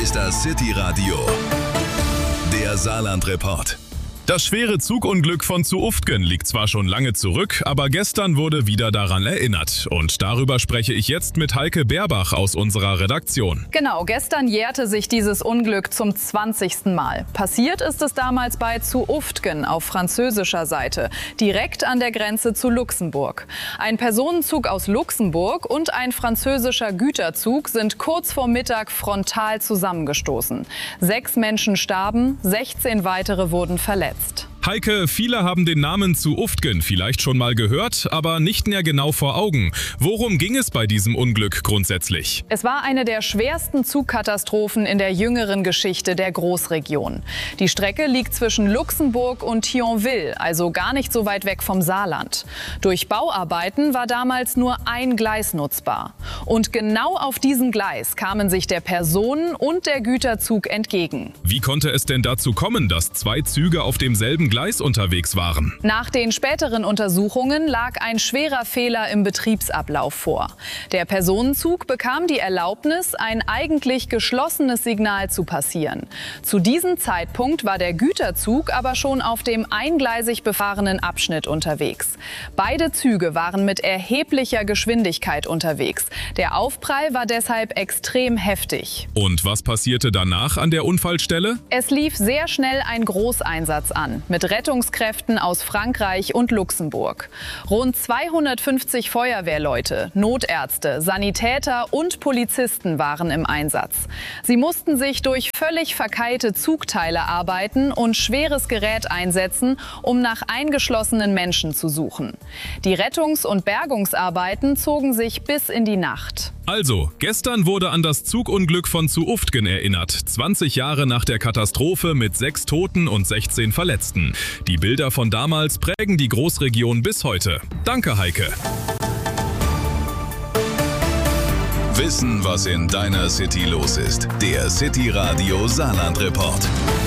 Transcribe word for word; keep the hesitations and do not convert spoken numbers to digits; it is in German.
ist das City Radio, der Saarland-Report. Das schwere Zugunglück von Zuuftgen liegt zwar schon lange zurück, aber gestern wurde wieder daran erinnert. Und darüber spreche ich jetzt mit Heike Beerbach aus unserer Redaktion. Genau, gestern jährte sich dieses Unglück zum zwanzigsten Mal. Passiert ist es damals bei Zuuftgen auf französischer Seite, direkt an der Grenze zu Luxemburg. Ein Personenzug aus Luxemburg und ein französischer Güterzug sind kurz vor Mittag frontal zusammengestoßen. Sechs Menschen starben, sechzehn weitere wurden verletzt. Heike, viele haben den Namen Zuuftgen vielleicht schon mal gehört, aber nicht mehr genau vor Augen. Worum ging es bei diesem Unglück grundsätzlich? Es war eine der schwersten Zugkatastrophen in der jüngeren Geschichte der Großregion. Die Strecke liegt zwischen Luxemburg und Thionville, also gar nicht so weit weg vom Saarland. Durch Bauarbeiten war damals nur ein Gleis nutzbar. Und genau auf diesem Gleis kamen sich der Personen- und der Güterzug entgegen. Wie konnte es denn dazu kommen, dass zwei Züge auf demselben Gleis unterwegs waren? Nach den späteren Untersuchungen lag ein schwerer Fehler im Betriebsablauf vor. Der Personenzug bekam die Erlaubnis, ein eigentlich geschlossenes Signal zu passieren. Zu diesem Zeitpunkt war der Güterzug aber schon auf dem eingleisig befahrenen Abschnitt unterwegs. Beide Züge waren mit erheblicher Geschwindigkeit unterwegs. Der Aufprall war deshalb extrem heftig. Und was passierte danach an der Unfallstelle? Es lief sehr schnell ein Großeinsatz an, mit Rettungskräften aus Frankreich und Luxemburg. Rund zweihundertfünfzig Feuerwehrleute, Notärzte, Sanitäter und Polizisten waren im Einsatz. Sie mussten sich durch völlig verkeilte Zugteile arbeiten und schweres Gerät einsetzen, um nach eingeschlossenen Menschen zu suchen. Die Rettungs- und Bergungsarbeiten zogen sich bis in die Nacht. Also, gestern wurde an das Zugunglück von Zuuftgen erinnert, zwanzig Jahre nach der Katastrophe mit sechs Toten und sechzehn Verletzten. Die Bilder von damals prägen die Großregion bis heute. Danke, Heike. Wissen, was in deiner City los ist. Der City Radio Saarland Report.